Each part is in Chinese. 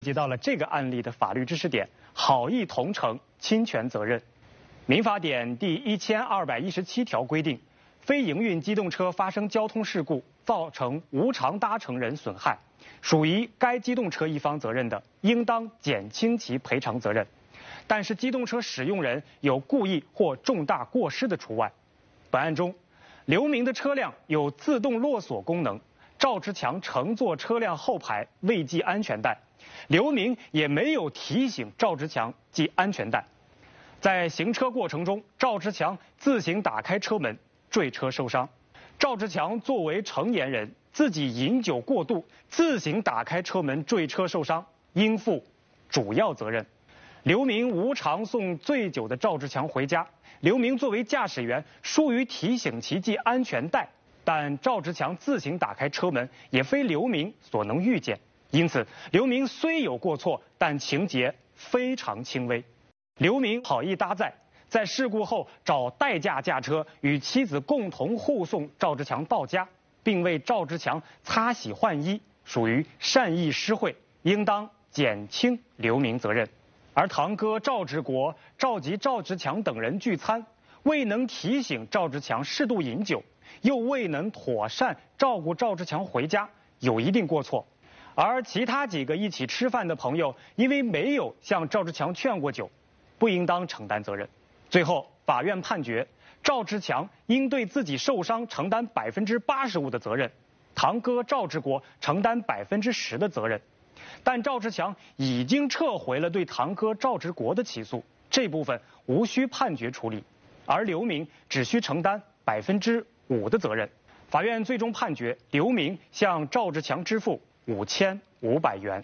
及到了这个案例的法律知识点：好意同乘侵权责任。民法典第1217条规定，非营运机动车发生交通事故，造成无偿搭乘人损害，属于该机动车一方责任的，应当减轻其赔偿责任。但是机动车使用人有故意或重大过失的除外。本案中，刘明的车辆有自动落锁功能，赵志强乘坐车辆后排未系安全带，刘明也没有提醒赵志强系安全带。在行车过程中，赵志强自行打开车门，坠车受伤。赵志强作为成年人，自己饮酒过度，自行打开车门坠车受伤，应负主要责任。刘明无偿送醉酒的赵志强回家，刘明作为驾驶员疏于提醒其系安全带，但赵志强自行打开车门也非刘明所能预见，因此刘明虽有过错，但情节非常轻微。刘明好意搭载，在事故后找代驾驾车与妻子共同护送赵志强到家，并为赵志强擦洗换衣，属于善意施惠，应当减轻刘明责任。而堂哥赵志国召集赵志强等人聚餐，未能提醒赵志强适度饮酒，又未能妥善照顾赵志强回家，有一定过错。而其他几个一起吃饭的朋友，因为没有向赵志强劝过酒，不应当承担责任。最后，法院判决赵志强应对自己受伤承担85%的责任，堂哥赵志国承担10%的责任。但赵志强已经撤回了对堂哥赵志国的起诉，这部分无需判决处理，而刘明只需承担5%的责任。法院最终判决刘明向赵志强支付5500元。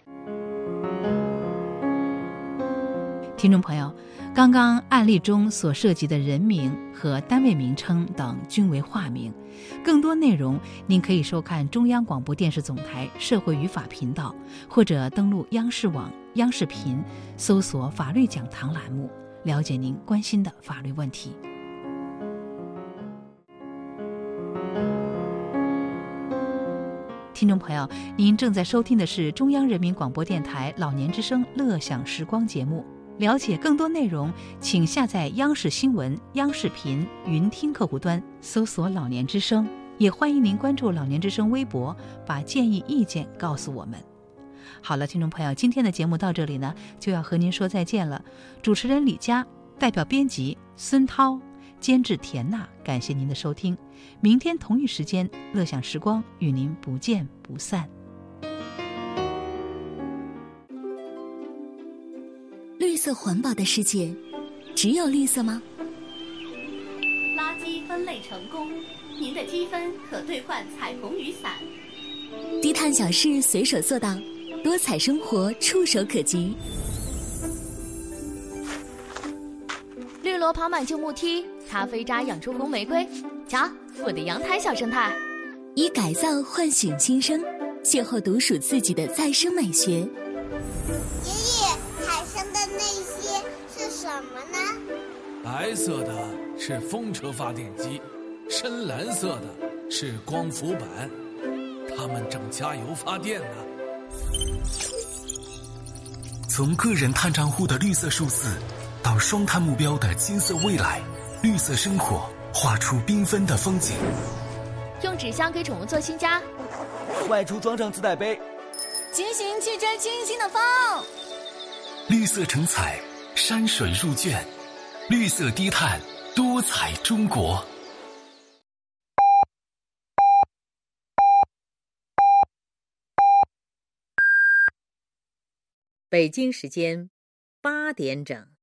听众朋友，刚刚案例中所涉及的人名和单位名称等均为化名。更多内容您可以收看中央广播电视总台社会与法频道，或者登录央视网、央视频，搜索法律讲堂栏目，了解您关心的法律问题。听众朋友，您正在收听的是中央人民广播电台老年之声乐享时光节目。了解更多内容，请下载央视新闻、央视频云听客户端，搜索老年之声。也欢迎您关注老年之声微博，把建议意见告诉我们。好了，听众朋友，今天的节目到这里呢，就要和您说再见了。主持人李佳，代表编辑孙涛，监制田娜，感谢您的收听。明天同一时间，乐享时光与您不见不散。 绿色环保的世界，只有绿色吗？ 垃圾分类成功，您的积分可兑换彩虹雨伞。 低碳小事随手做到，多彩生活触手可及。 绿萝跑满旧木梯，咖啡渣养出红玫瑰。瞧，我的阳台小生态。 以改造唤醒新生，邂逅独属自己的再生美学。 爷爷，海上的那些是什么呢？ 白色的是风车发电机，深蓝色的是光伏板，它们正加油发电呢。 从个人碳账户的绿色数字，到双碳目标的金色未来，绿色生活画出缤纷的风景。 用纸箱给宠物做新家， 外出装上自带杯， 骑行去追清新的风。 绿色成彩，山水入卷，绿色低碳，多彩中国。 北京时间8点整。